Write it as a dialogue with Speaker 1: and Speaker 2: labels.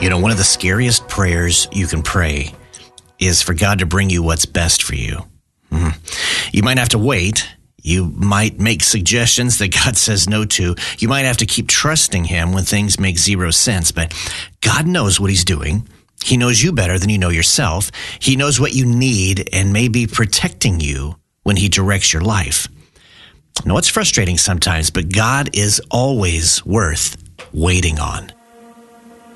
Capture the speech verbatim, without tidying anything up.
Speaker 1: You know, one of the scariest prayers you can pray is for God to bring you what's best for you. Mm-hmm. You might have to wait. You might make suggestions that God says no to. You might have to keep trusting him when things make zero sense. But God knows what he's doing. He knows you better than you know yourself. He knows what you need and may be protecting you when he directs your life. I know it's frustrating sometimes, but God is always worth waiting on.